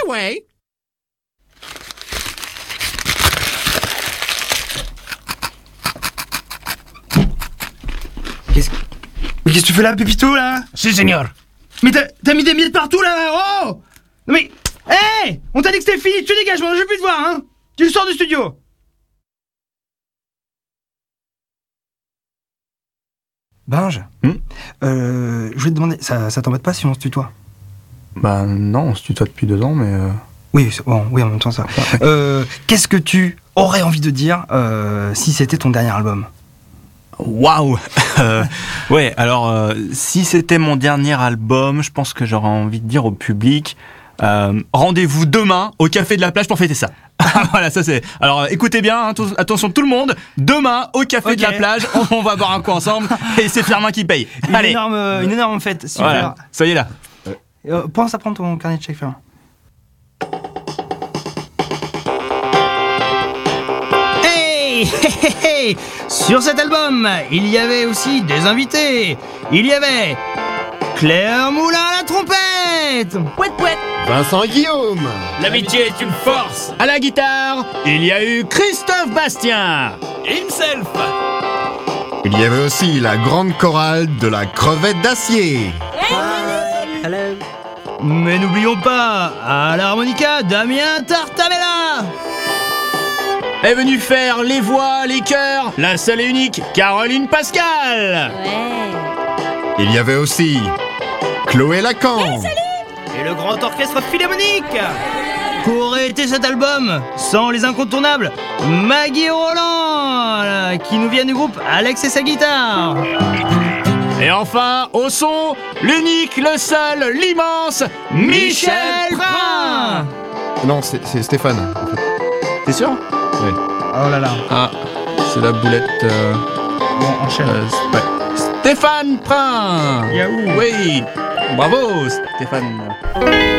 ouais. Mais qu'est-ce que tu fais là, Pépito, là? Si, señor. Mais t'as mis des miettes partout, là! Oh! Non mais... Hé! On t'a dit que c'était fini, tu dégages, moi, je veux plus te voir, hein! Tu le sors du studio! Binge, je voulais te demander, ça t'embête pas si on se tutoie? Bah non, on se tutoie depuis 2 ans, mais... Oui, oui, en même temps ça. Qu'est-ce que tu aurais envie de dire si c'était ton dernier album? Waouh. Ouais, alors, si c'était mon dernier album, je pense que j'aurais envie de dire au public... rendez-vous demain au Café de la Plage pour fêter ça. Voilà, ça c'est... Alors écoutez bien, attention tout le monde, demain au Café de la Plage, on va boire un coup ensemble et c'est Firmin qui paye. Allez. Une énorme fête, super. Voilà, soyez là. Pense à prendre ton carnet de chèques, Firmin. Hey, sur cet album, il y avait aussi des invités. Il y avait Claire Moulin à la trompette. Vincent Guillaume. L'amitié est une force. À la guitare, il y a eu Christophe Bastien. Himself. Il y avait aussi la grande chorale de la crevette d'acier. Mais n'oublions pas, à l'harmonica, Damien Tartamella. Est venue faire les voix, les chœurs, la seule et unique Caroline Pascal. Il y avait aussi Chloé Lacan. Et le grand orchestre philharmonique. Qu'aurait été cet album sans les incontournables Maggie Roland, qui nous vient du groupe Alex et sa guitare. Et enfin, au son, l'unique, le seul, l'immense Michel Brun. Non, c'est Stéphane, en fait. T'es sûr? Oui. Oh là là. Ah, c'est la boulette... Bon, enchaîne. Ouais. Stéphane Brun. Yahoo. Oui, bravo Stéphane.